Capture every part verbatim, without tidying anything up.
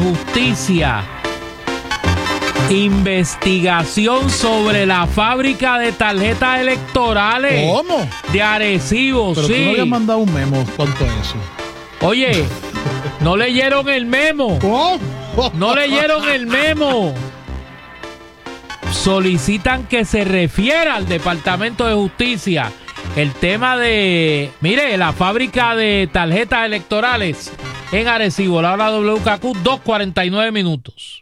Justicia. Investigación sobre la fábrica de tarjetas electorales. ¿Cómo? De Arecibo, Pero sí. tú no habías mandado un memo cuanto a eso. Oye, no leyeron el memo. ¿Cómo? No leyeron el memo. Solicitan que se refiera al Departamento de Justicia el tema de, mire, la fábrica de tarjetas electorales en Arecibo. La hora W K Q, dos cuarenta y nueve minutos.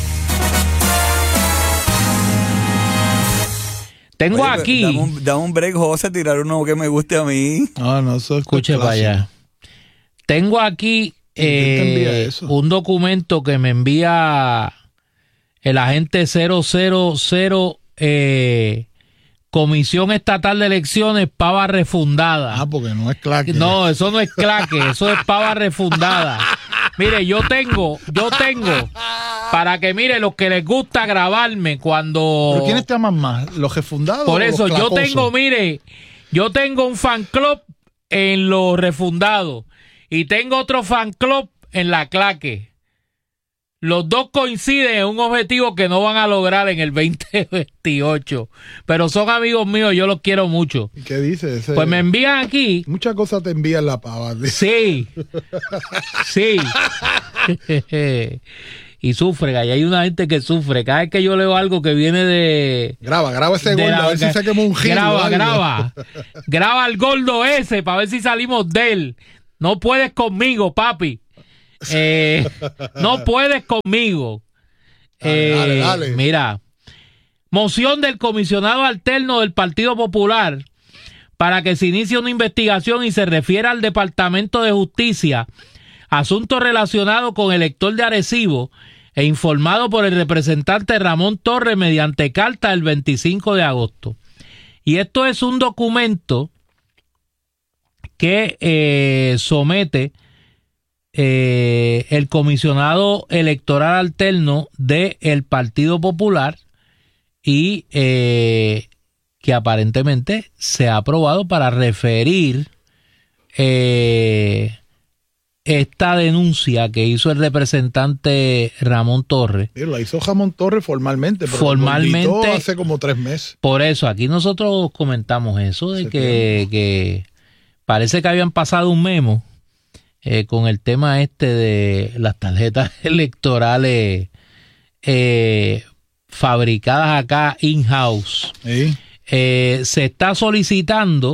Tengo Oye, aquí. Dame un, dame un break, José, tirar uno que me guste a mí. No, no, eso es Escuche para allá. Tengo aquí eh, un documento que me envía el agente cero cero cero eh, Comisión Estatal de Elecciones, pava refundada. Ah, porque no es claque. No, eso no es claque, eso es pava refundada. Mire, yo tengo, yo tengo, para que mire los que les gusta grabarme cuando... ¿Pero quiénes te aman más? ¿Los refundados? Por o eso, los yo clacosos? tengo, mire, yo tengo un fan club en los refundados y tengo otro fan club en la claque. Los dos coinciden en un objetivo que no van a lograr en el veinte veintiocho. Pero son amigos míos, yo los quiero mucho. ¿Qué dices? Ese... Pues me envían aquí. Muchas cosas te envían la pava. Sí. Sí. Y sufre, y hay una gente que sufre. Cada vez que yo leo algo que viene de... Graba, graba ese gordo, la, a ver si se quema un giro. Graba, graba. Graba al gordo ese para ver si salimos de él. No puedes conmigo, papi. Eh, no puedes conmigo. Dale, Eh, dale, dale. Mira, moción del comisionado alterno del Partido Popular para que se inicie una investigación y se refiera al Departamento de Justicia, asunto relacionado con el elector de Arecibo e informado por el representante Ramón Torres mediante carta el veinticinco de agosto. Y esto es un documento que eh, somete Eh, el comisionado electoral alterno del Partido Popular y eh, que aparentemente se ha aprobado para referir eh, esta denuncia que hizo el representante Ramón Torres. Sí, la hizo Ramón Torres formalmente, pero formalmente lo invitó hace como tres meses. Por eso, aquí nosotros comentamos eso, de que, que parece que habían pasado un memo Eh, con el tema este de las tarjetas electorales eh, fabricadas acá in-house. ¿Sí? Eh, se está solicitando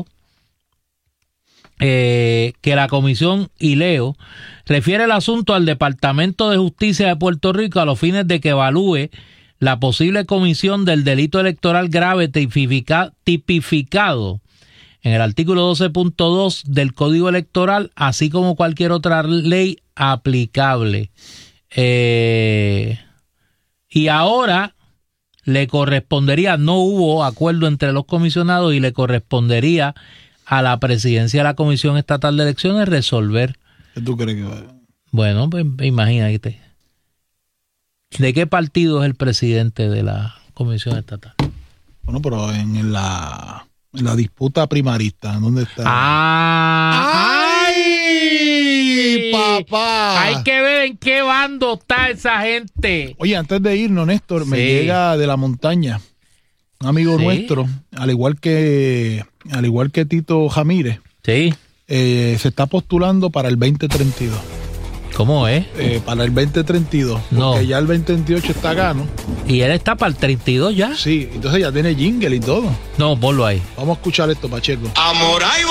eh, que la Comisión ILEO refiere el asunto al Departamento de Justicia de Puerto Rico a los fines de que evalúe la posible comisión del delito electoral grave tipifica, tipificado en el artículo doce punto dos del Código Electoral, así como cualquier otra ley aplicable. Eh, y ahora le correspondería, no hubo acuerdo entre los comisionados y le correspondería a la presidencia de la Comisión Estatal de Elecciones resolver. ¿Qué tú crees que va? Bueno, pues imagínate. ¿De qué partido es el presidente de la Comisión Estatal? Bueno, pero en la... la disputa primarista, ¿dónde está? ¡Ah! ¡Ay, papá! Hay que ver en qué bando está esa gente. Oye, antes de irnos, Néstor, Sí. me llega de la montaña un amigo Sí. nuestro, al igual que al igual que Tito Jamírez, Sí. eh, se está postulando para el veinte treinta y dos. ¿Cómo es? Eh, para el veinte treinta y dos, No. porque ya el veinte veintiocho está gano. ¿Y él está para el treinta y dos ya? Sí, entonces ya tiene jingle y todo. No, ponlo ahí. Vamos a escuchar esto, Pacheco. Amor, ay,